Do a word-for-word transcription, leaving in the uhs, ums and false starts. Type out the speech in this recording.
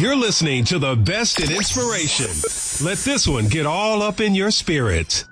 You're listening to the best in inspiration. Let this one get all up in your spirit.